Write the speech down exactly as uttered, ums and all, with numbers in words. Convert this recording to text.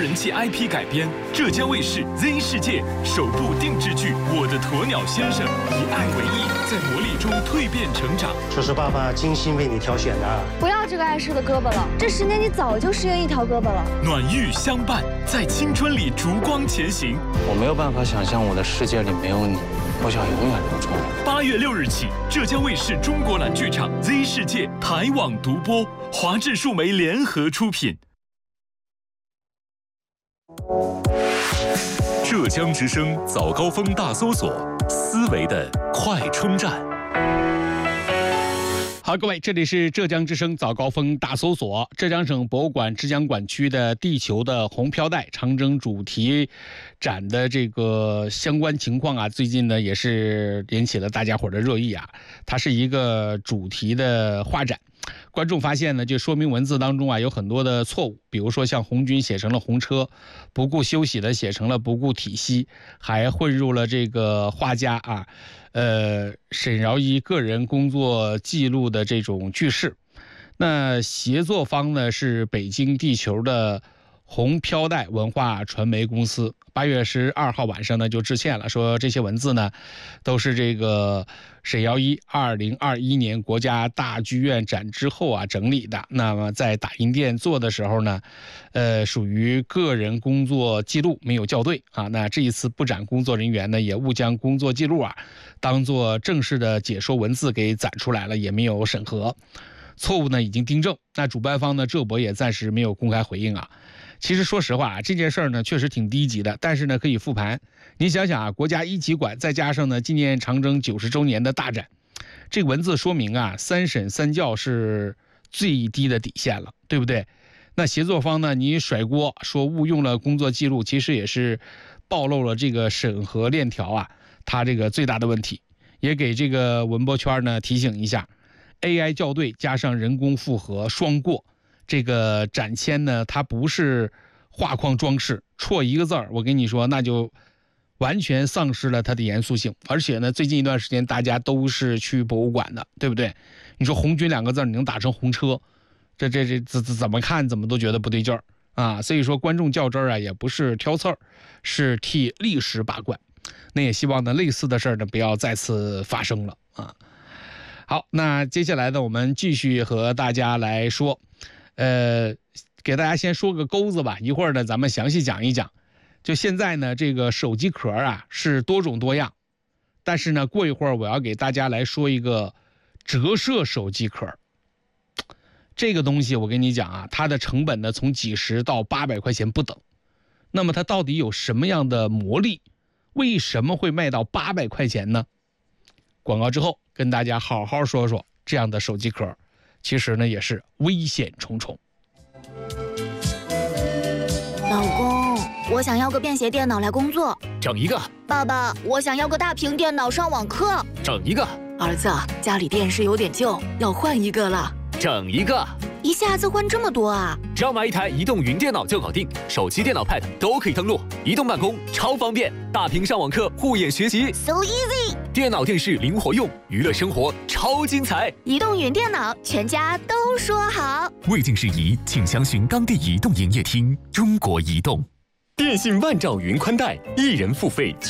人气 I P 改编，浙江卫视 Z 世界首部定制剧《我的鸵鸟先生》，以爱为翼，在磨砺中蜕变成长。 这是爸爸精心为你挑选的。 不要这个碍事的胳膊了，这十年你早就失约一条胳膊了。 暖玉相伴，在青春里烛光前行。 我没有办法想象我的世界里没有你，我想永远留住你。 八月六日起，浙江卫视中国蓝剧场 Z 世界台网独播，华智数媒联合出品。浙江之声早高峰大搜索，思维的快充站。 好，各位，这里是浙江之声早高峰大搜索。浙江省博物馆之江管区的地球的红飘带长征主题展的这个相关情况啊，最近呢也是引起了大家伙的热议啊。它是一个主题的画展，观众发现呢，这说明文字当中啊有很多的错误，比如说像红军写成了红车，不顾休息的写成了不顾体息，还混入了这个画家啊。呃，沈饶一个人工作记录的这种句式，那协作方呢是北京地球的红飘带文化传媒公司。八月十二号晚上呢就致歉了，说这些文字呢都是这个沈饶一二零二一年国家大剧院展之后啊整理的。那么在打印店做的时候呢，呃，属于个人工作记录，没有校对啊。那这一次布展工作人员呢也误将工作记录啊当做正式的解说文字给展出来了，也没有审核。错误呢已经订正，那主办方呢浙博也暂时没有公开回应啊。其实说实话啊，这件事儿呢确实挺低级的，但是呢可以复盘。你想想啊，国家一级馆再加上呢纪念长征九十周年的大展，这个文字说明啊三审三校是最低的底线了，对不对？那协作方呢你甩锅说误用了工作记录，其实也是暴露了这个审核链条啊它这个最大的问题，也给这个文博圈呢提醒一下。A I 校对加上人工复核双过，这个展签呢它不是画框装饰，错一个字儿我跟你说那就完全丧失了它的严肃性。而且呢最近一段时间大家都是去博物馆的，对不对？你说红军两个字你能打成红车，这这这怎怎么看怎么都觉得不对劲儿啊。所以说观众较真儿啊也不是挑刺儿，是替历史把关。那也希望呢类似的事儿呢不要再次发生了啊。好，那接下来呢我们继续和大家来说，呃，给大家先说个钩子吧，一会儿呢咱们详细讲一讲。就现在呢这个手机壳啊是多种多样，但是呢过一会儿我要给大家来说一个折射手机壳。这个东西我跟你讲啊，它的成本呢从几十到八百块钱不等。那么它到底有什么样的魔力？为什么会卖到八百块钱呢？广告之后跟大家好好说说这样的手机壳，其实呢也是危险重重。 老公，我想要个便携电脑来工作。 整一个。 爸爸，我想要个大屏电脑上网课。 整一个。 儿子，家里电视有点旧，要换一个了。 整一个。 一下子换这么多啊？ 只要买一台移动云电脑就搞定，手机、电脑、Pad 都可以登录，移动办公超方便，大屏上网课、护眼学习 ，so easy。 电脑、电视灵活用，娱乐生活超精彩。 移动云电脑，全家都说好。 未经事宜，请详询当地移动营业厅。中国移动，电信万兆云宽带，一人付费。